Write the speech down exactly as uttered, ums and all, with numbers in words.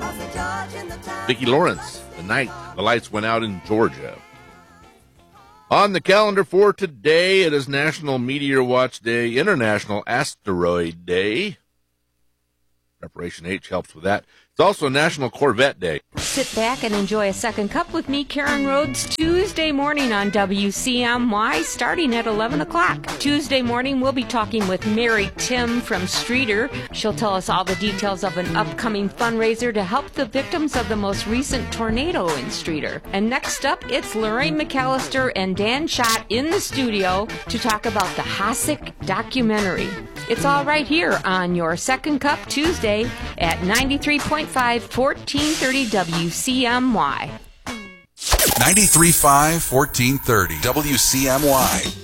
Vicki Lawrence, The Night the Lights Went Out in Georgia. On the calendar for today, it is National Meteor Watch Day, International Asteroid Day. Preparation H helps with that. It's also National Corvette Day. Sit back and enjoy a second cup with me, Karen Rhodes, Tuesday morning on W C M Y, starting at eleven o'clock. Tuesday morning, we'll be talking with Mary Tim from Streeter. She'll tell us all the details of an upcoming fundraiser to help the victims of the most recent tornado in Streeter. And next up, it's Lorraine McAllister and Dan Schott in the studio to talk about the Hasek documentary. It's all right here on your Second Cup Tuesday at ninety-three point five, fourteen thirty W C M Y. ninety-three point five, fourteen thirty W C M Y.